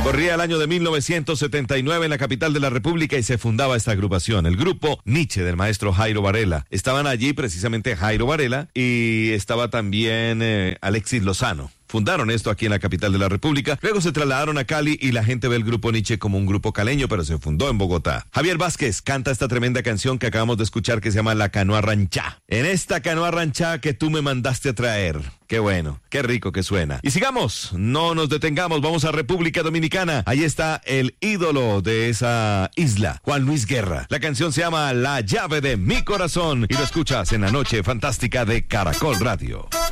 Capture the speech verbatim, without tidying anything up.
Corría el año de mil novecientos setenta y nueve en la capital de la República y se fundaba esta agrupación, el grupo Nietzsche del maestro Jairo Varela. Estaban allí precisamente Jairo Varela y estaba también eh, Alexis Lozano. Fundaron esto aquí en la capital de la República, luego se trasladaron a Cali y la gente ve el grupo Nietzsche como un grupo caleño, pero se fundó en Bogotá. Javier Vázquez canta esta tremenda canción que acabamos de escuchar que se llama La Canoa Ranchá. En esta canoa ranchá que tú me mandaste a traer. Qué bueno, qué rico que suena. Y sigamos, no nos detengamos, vamos a República Dominicana. Ahí está el ídolo de esa isla, Juan Luis Guerra. La canción se llama La Llave de mi Corazón y lo escuchas en la noche fantástica de Caracol Radio.